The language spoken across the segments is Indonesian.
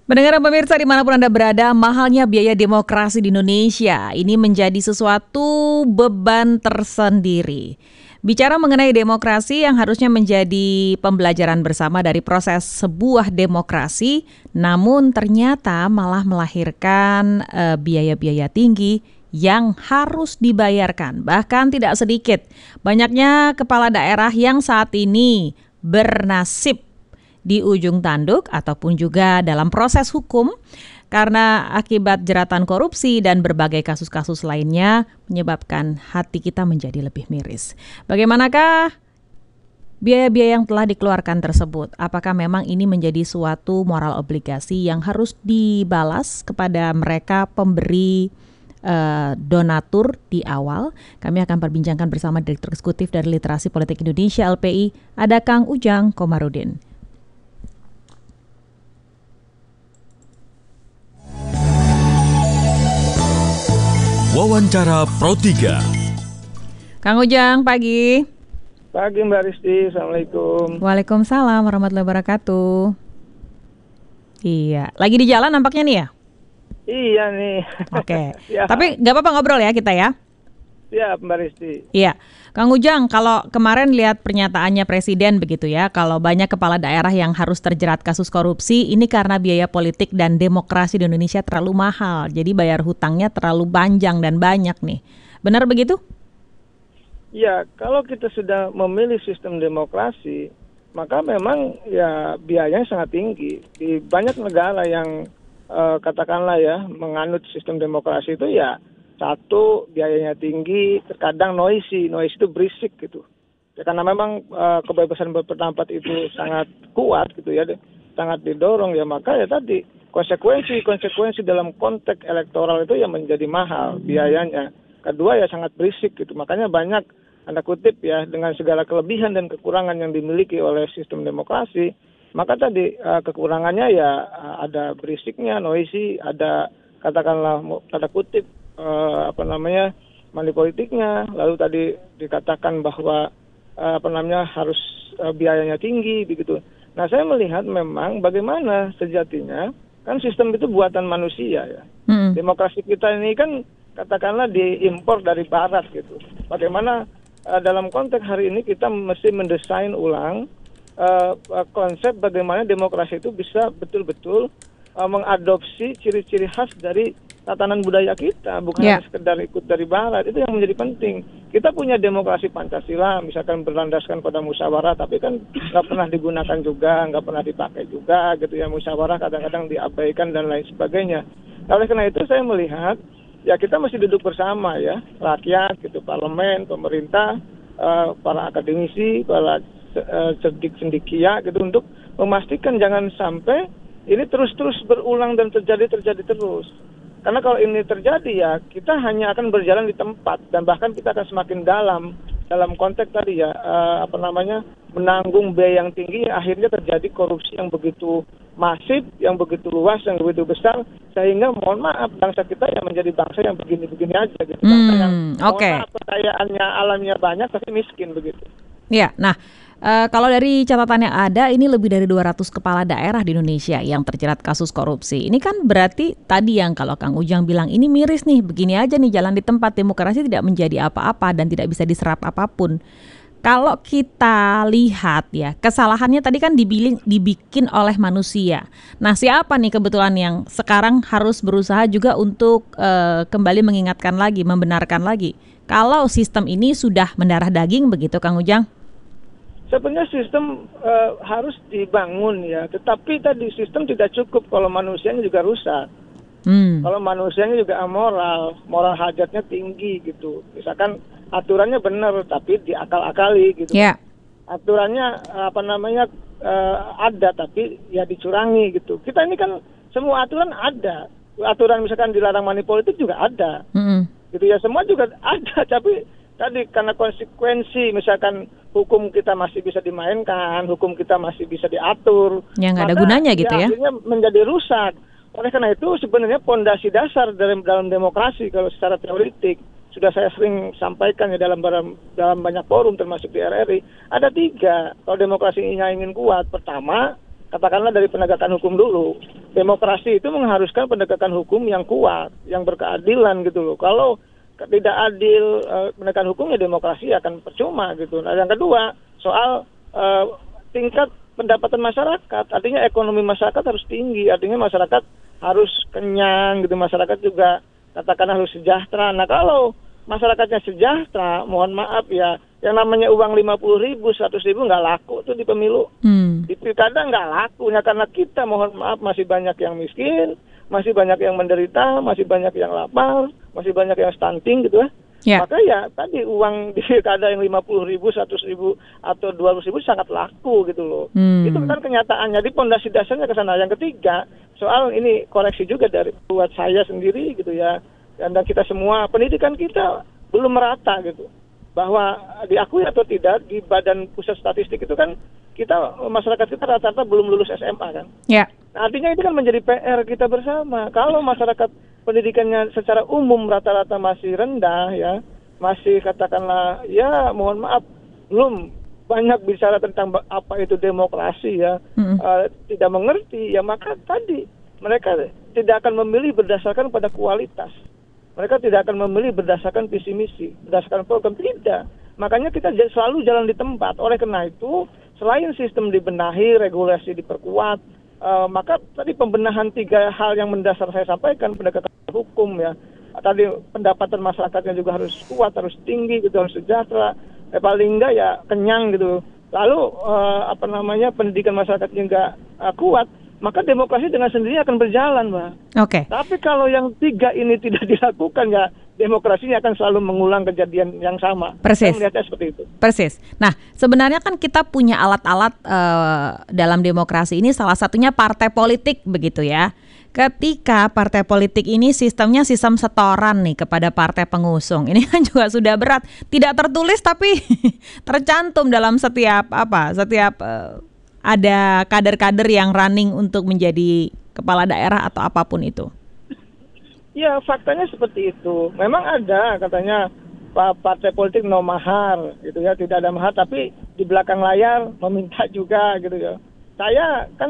Pendengar dan pemirsa dimanapun Anda berada, mahalnya biaya demokrasi di Indonesia ini menjadi sesuatu beban tersendiri. Bicara mengenai demokrasi yang harusnya menjadi pembelajaran bersama dari proses sebuah demokrasi, namun ternyata malah melahirkan biaya-biaya tinggi yang harus dibayarkan. Bahkan tidak sedikit, banyaknya kepala daerah yang saat ini bernasib di ujung tanduk ataupun juga dalam proses hukum karena akibat jeratan korupsi dan berbagai kasus-kasus lainnya menyebabkan hati kita menjadi lebih miris. Bagaimanakah biaya-biaya yang telah dikeluarkan tersebut? Apakah memang ini menjadi suatu moral obligasi yang harus dibalas kepada mereka pemberi donatur di awal? Kami akan perbincangkan bersama Direktur Eksekutif dari Literasi Politik Indonesia LPI, ada Kang Ujang Komarudin. Wawancara Pro 3. Kang Ujang, pagi. Pagi Mbak Risti, Assalamualaikum. Waalaikumsalam warahmatullahi wabarakatuh. Iya, lagi di jalan nampaknya nih ya? Iya nih. Oke, Ya. tapi nggak apa-apa ngobrol ya kita ya? Siap Mbak Risti. Iya, Kang Ujang, kalau kemarin lihat pernyataannya Presiden begitu ya, kalau banyak kepala daerah yang harus terjerat kasus korupsi, ini karena biaya politik dan demokrasi di Indonesia terlalu mahal, jadi bayar hutangnya terlalu panjang dan banyak nih. Benar begitu? Ya, kalau kita sudah memilih sistem demokrasi, maka memang ya biayanya sangat tinggi. Di banyak negara yang katakanlah ya menganut sistem demokrasi itu ya, satu, biayanya tinggi, terkadang noisy itu berisik gitu. Ya, karena memang kebebasan berpendapat itu sangat kuat gitu ya, sangat didorong ya, maka ya tadi konsekuensi dalam konteks elektoral itu yang menjadi mahal biayanya. Kedua ya sangat berisik gitu, makanya banyak tanda kutip ya dengan segala kelebihan dan kekurangan yang dimiliki oleh sistem demokrasi, maka tadi kekurangannya ya ada berisiknya, noisy, ada katakanlah tanda kutip money politiknya, lalu tadi dikatakan bahwa harus biayanya tinggi begitu. Nah, saya melihat memang bagaimana sejatinya kan sistem itu buatan manusia ya. Demokrasi kita ini kan katakanlah diimpor dari barat gitu. Bagaimana dalam konteks hari ini kita mesti mendesain ulang konsep bagaimana demokrasi itu bisa betul-betul mengadopsi ciri-ciri khas dari tatanan budaya kita, bukan hanya sekedar ikut dari barat. Itu yang menjadi penting. Kita punya demokrasi Pancasila, misalkan berlandaskan pada musyawarah, tapi kan nggak pernah digunakan juga, nggak pernah dipakai juga, gitu ya. Musyawarah kadang-kadang diabaikan dan lain sebagainya. Oleh karena itu saya melihat, ya kita mesti duduk bersama ya, rakyat, gitu, parlemen, pemerintah, para akademisi, para cendikia, gitu, untuk memastikan jangan sampai ini terus-terus berulang dan terjadi terus. Karena kalau ini terjadi ya kita hanya akan berjalan di tempat dan bahkan kita akan semakin dalam konteks tadi ya menanggung biaya yang tinggi, akhirnya terjadi korupsi yang begitu masif, yang begitu luas, yang begitu besar, sehingga mohon maaf bangsa kita yang menjadi bangsa yang begini-begini aja gitu. Bangsa yang mohon maaf kekayaannya alamnya banyak tapi miskin begitu. Ya, nah kalau dari catatan yang ada, ini lebih dari 200 kepala daerah di Indonesia yang terjerat kasus korupsi. Ini kan berarti tadi yang kalau Kang Ujang bilang ini miris nih, begini aja nih jalan di tempat, demokrasi tidak menjadi apa-apa dan tidak bisa diserap apapun. Kalau kita lihat ya, kesalahannya tadi kan dibikin oleh manusia. Nah, siapa nih kebetulan yang sekarang harus berusaha juga untuk kembali mengingatkan lagi, membenarkan lagi. Kalau sistem ini sudah mendarah daging begitu Kang Ujang? Sebenarnya sistem harus dibangun ya, tetapi tadi sistem tidak cukup kalau manusianya juga rusak. Kalau manusianya juga amoral, moral hajatnya tinggi gitu. Misalkan aturannya benar tapi diakal-akali gitu. Yeah. Aturannya ada tapi ya dicurangi gitu. Kita ini kan semua aturan ada. Aturan misalkan dilarang money politik juga ada. Gitu ya, semua juga ada tapi tadi karena konsekuensi misalkan hukum kita masih bisa dimainkan, hukum kita masih bisa diatur, yang nggak ada gunanya gitu ya, akhirnya menjadi rusak. Oleh karena itu sebenarnya pondasi dasar dalam demokrasi kalau secara teoritik sudah saya sering sampaikan ya dalam banyak forum termasuk di RRI, ada 3 kalau demokrasi ini ingin kuat. Pertama, katakanlah dari penegakan hukum dulu. demokrasi itu mengharuskan penegakan hukum yang kuat, yang berkeadilan gitu loh. Kalau tidak adil penegakan hukum, ya demokrasi akan percuma gitu. Nah, yang kedua soal tingkat pendapatan masyarakat, artinya ekonomi masyarakat harus tinggi, artinya masyarakat harus kenyang gitu, masyarakat juga katakanlah harus sejahtera. Nah, kalau masyarakatnya sejahtera, mohon maaf ya, yang namanya uang 50.000, 100.000 nggak laku tuh di pemilu. Di pilkada nggak laku, karena kita mohon maaf masih banyak yang miskin, masih banyak yang menderita, masih banyak yang lapar, masih banyak yang stunting gitu ya. Maka ya tadi uang di pilkada yang 50.000, 100.000 atau 200.000 sangat laku gitu loh. Itu kan kenyataannya. Di pondasi dasarnya ke sana. Yang ketiga, soal ini koreksi juga dari buat saya sendiri gitu ya. Dan kita semua, pendidikan kita belum merata gitu. Bahwa diakui atau tidak di Badan Pusat Statistik itu kan kita, masyarakat kita rata-rata belum lulus SMA kan. Nah, artinya itu kan menjadi PR kita bersama. Kalau masyarakat pendidikannya secara umum rata-rata masih rendah ya, masih katakanlah ya mohon maaf belum banyak bicara tentang apa itu demokrasi ya, tidak mengerti ya, maka tadi mereka tidak akan memilih berdasarkan pada kualitas. Mereka tidak akan memilih berdasarkan visi misi, berdasarkan program, tidak. Makanya kita selalu jalan di tempat. Oleh karena itu, selain sistem dibenahi, regulasi diperkuat, maka tadi pembenahan 3 hal yang mendasar saya sampaikan, penegakan hukum ya. Tadi pendapatan masyarakatnya juga harus kuat, harus tinggi, gitu, harus sejahtera. Paling enggak ya kenyang gitu. Lalu pendidikan masyarakatnya enggak kuat, maka demokrasi dengan sendirinya akan berjalan, Mbak. Tapi kalau yang 3 ini tidak dilakukan, ya demokrasinya akan selalu mengulang kejadian yang sama. Persis. Saya melihatnya seperti itu. Persis. Nah, sebenarnya kan kita punya alat-alat dalam demokrasi ini, salah satunya partai politik begitu ya. Ketika partai politik ini sistemnya sistem setoran nih kepada partai pengusung, ini kan juga sudah berat. Tidak tertulis tapi tercantum dalam setiap ada kader-kader yang running untuk menjadi kepala daerah atau apapun itu. Ya, faktanya seperti itu. Memang ada katanya partai politik no mahar gitu ya, tidak ada mahar, tapi di belakang layar meminta juga gitu ya. Saya kan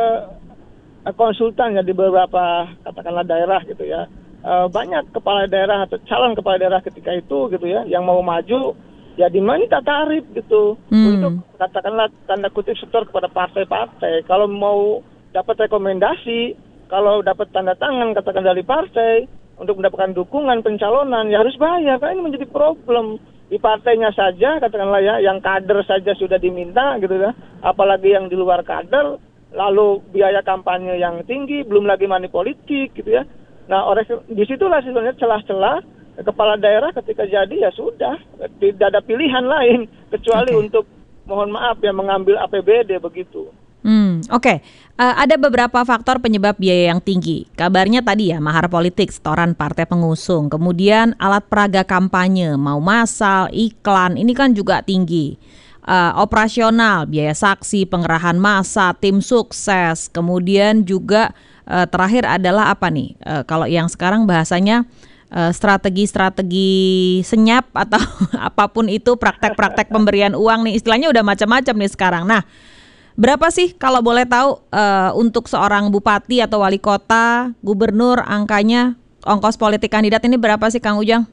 konsultan ya di beberapa katakanlah daerah gitu ya. Banyak kepala daerah atau calon kepala daerah ketika itu gitu ya yang mau maju, ya diminta tarif gitu untuk katakanlah tanda kutip setor kepada partai-partai. Kalau mau dapat rekomendasi, kalau dapat tanda tangan katakan dari partai untuk mendapatkan dukungan pencalonan, ya harus bayar. Karena ini menjadi problem di partainya saja katakanlah ya, yang kader saja sudah diminta gitu ya, apalagi yang di luar kader, lalu biaya kampanye yang tinggi, belum lagi money politik gitu ya. Nah, disitulah sebenarnya celah-celah kepala daerah ketika jadi ya sudah tidak ada pilihan lain kecuali untuk mohon maaf ya mengambil APBD begitu. Ada beberapa faktor penyebab biaya yang tinggi. Kabarnya tadi ya mahar politik, setoran partai pengusung, kemudian alat peraga kampanye, mau massal, iklan, ini kan juga tinggi. Operasional, biaya saksi, pengerahan massa, tim sukses, kemudian juga terakhir adalah apa nih? Kalau yang sekarang bahasanya strategi senyap atau apapun itu, praktek-praktek pemberian uang nih, istilahnya udah macam-macam nih sekarang. Nah, berapa sih kalau boleh tahu untuk seorang bupati atau wali kota, gubernur, angkanya, ongkos politik kandidat ini berapa sih Kang Ujang?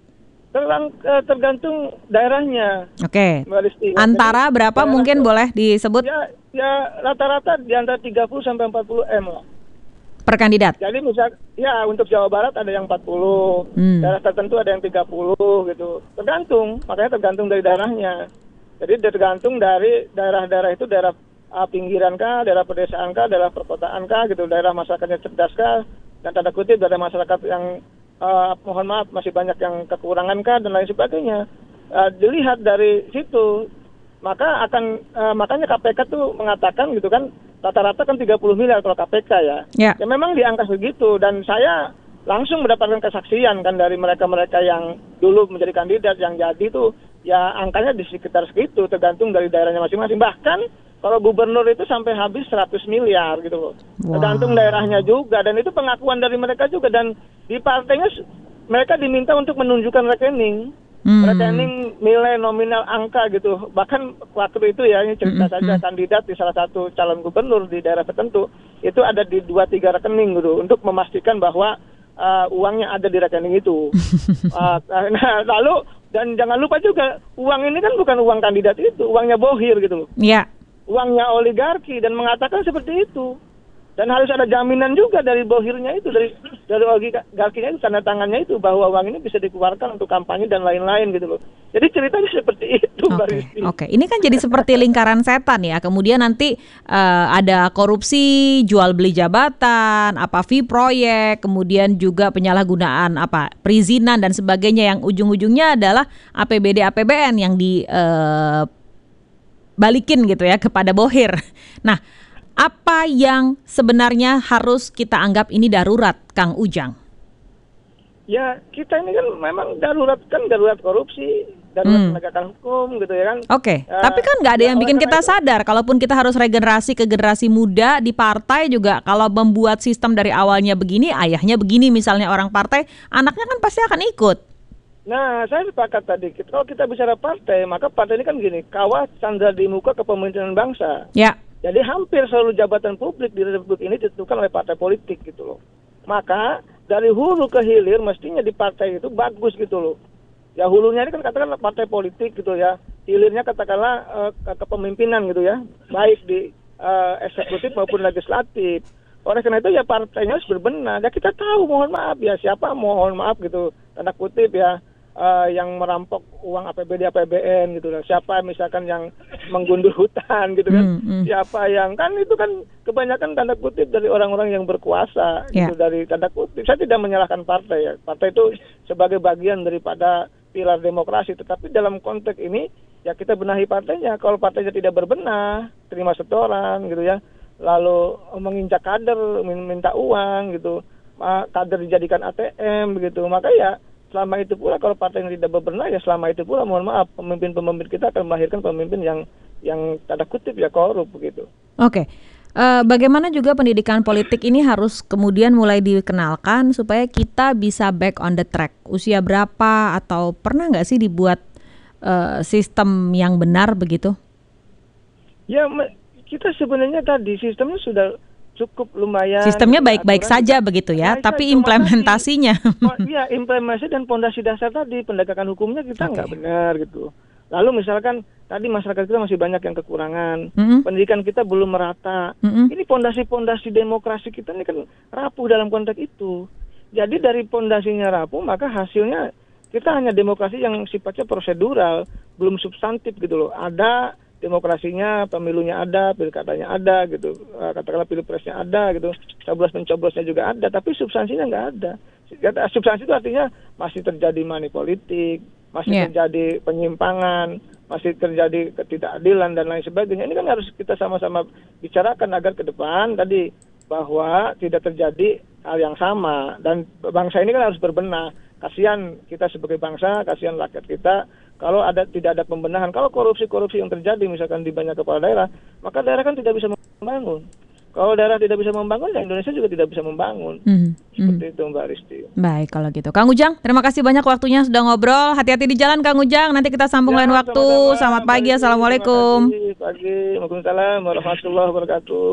Tergantung daerahnya. Antara berapa mungkin boleh disebut? Ya rata-rata di antara 30 sampai 40 M lah. Per kandidat? Jadi misal, ya untuk Jawa Barat ada yang 40, daerah tertentu ada yang 30 gitu. Makanya tergantung dari daerahnya. Jadi tergantung dari daerah-daerah itu, daerah pinggiran kah, daerah pedesaan kah, daerah perkotaan kah gitu, daerah masyarakatnya cerdas kah, dan tanda kutip daerah masyarakat yang mohon maaf masih banyak yang kekurangan kah, dan lain sebagainya. Dilihat dari situ, makanya KPK tuh mengatakan gitu kan, rata-rata kan 30 miliar kalau KPK ya. Ya memang di angka segitu, dan saya langsung mendapatkan kesaksian kan dari mereka-mereka yang dulu menjadi kandidat, yang jadi tuh ya angkanya di sekitar segitu, tergantung dari daerahnya masing-masing. Bahkan kalau gubernur itu sampai habis 100 miliar gitu loh. Tergantung daerahnya juga, dan itu pengakuan dari mereka juga, dan di partainya mereka diminta untuk menunjukkan rekening. rekening nilai nominal angka gitu. Bahkan waktu itu ya, ini cerita saja, kandidat di salah satu calon gubernur di daerah tertentu itu ada di 2-3 rekening gitu untuk memastikan bahwa uangnya ada di rekening itu. Nah, lalu dan jangan lupa juga uang ini kan bukan uang kandidat itu, uangnya Bohir gitu loh. Iya. Uangnya oligarki dan mengatakan seperti itu. Dan harus ada jaminan juga dari Bohirnya itu, dari oligarkinya itu, tanda tangannya itu, bahwa uang ini bisa dikeluarkan untuk kampanye dan lain-lain gitu loh. Jadi ceritanya seperti itu, Mbak Rizky. Oke. Ini kan jadi seperti lingkaran setan ya. Kemudian nanti ada korupsi, jual beli jabatan, fee proyek, kemudian juga penyalahgunaan perizinan dan sebagainya yang ujung-ujungnya adalah APBD APBN yang dibalikin gitu ya kepada Bohir. Nah, apa yang sebenarnya harus kita anggap ini darurat, Kang Ujang? Ya, kita ini kan memang darurat korupsi, darurat penegakan hukum gitu ya kan. Oke. Tapi kan nggak ada yang bikin kita sadar, kalaupun kita harus regenerasi ke generasi muda di partai juga, kalau membuat sistem dari awalnya begini, ayahnya begini misalnya orang partai, anaknya kan pasti akan ikut. Nah, saya sepakat tadi, kalau kita bicara partai, maka partai ini kan gini, kawah candra di muka kepemimpinan bangsa. Ya. Jadi hampir seluruh jabatan publik di Republik ini ditentukan oleh partai politik gitu loh. Maka dari hulu ke hilir mestinya di partai itu bagus gitu loh. Ya hulunya ini kan katakanlah partai politik gitu ya. Hilirnya katakanlah kepemimpinan gitu ya. Baik di eksekutif maupun legislatif. Oleh karena itu ya partainya harus berbenah. Ya kita tahu mohon maaf ya siapa mohon maaf gitu. Tanda kutip ya. Yang merampok uang APBD APBN gitu loh. Siapa misalkan yang menggundur hutan gitu kan. Siapa yang kan itu kan kebanyakan tanda kutip dari orang-orang yang berkuasa gitu, dari tanda kutip. Saya tidak menyalahkan partai ya. Partai itu sebagai bagian daripada pilar demokrasi, tetapi dalam konteks ini ya kita benahi partainya. Kalau partainya tidak berbenah, terima setoran gitu ya. Lalu menginjak kader, minta uang gitu. Kader dijadikan ATM begitu. Maka ya selama itu pula kalau partai yang tidak berbenah ya selama itu pula mohon maaf pemimpin-pemimpin kita akan melahirkan pemimpin yang tanda kutip ya korup begitu. Oke. Bagaimana juga pendidikan politik ini harus kemudian mulai dikenalkan supaya kita bisa back on the track. Usia berapa atau pernah nggak sih dibuat sistem yang benar begitu? Ya kita sebenarnya tadi sistemnya sudah cukup lumayan. Sistemnya baik-baik saja begitu ya, tapi implementasinya. Iya, implementasi dan fondasi dasar tadi, penegakan hukumnya kita nggak benar gitu. Lalu misalkan tadi masyarakat kita masih banyak yang kekurangan, pendidikan kita belum merata. Ini fondasi-fondasi demokrasi kita ini kan rapuh dalam konteks itu. Jadi dari fondasinya rapuh, maka hasilnya kita hanya demokrasi yang sifatnya prosedural, belum substantif gitu loh. Ada demokrasinya, pemilunya ada, pilkadanya ada gitu, katakanlah pilpresnya ada gitu, coblos-mencoblosnya juga ada, tapi substansinya nggak ada. Substansi itu artinya masih terjadi money politik, masih terjadi penyimpangan, masih terjadi ketidakadilan dan lain sebagainya. Ini kan harus kita sama-sama bicarakan agar ke depan tadi bahwa tidak terjadi hal yang sama, dan bangsa ini kan harus berbenah. Kasihan kita sebagai bangsa, kasihan rakyat kita kalau tidak ada pembenahan. Kalau korupsi-korupsi yang terjadi misalkan di banyak kepala daerah, maka daerah kan tidak bisa membangun. Kalau daerah tidak bisa membangun, ya Indonesia juga tidak bisa membangun. Seperti itu Mbak Risti. Baik kalau gitu. Kang Ujang, terima kasih banyak waktunya sudah ngobrol. Hati-hati di jalan Kang Ujang, nanti kita sambung lain waktu. Sama-sama. Selamat pagi, Assalamualaikum. Pagi, Waalaikumsalam warahmatullahi wabarakatuh.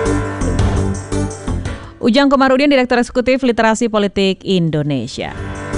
Ujang Komarudin, Direktur Eksekutif Literasi Politik Indonesia.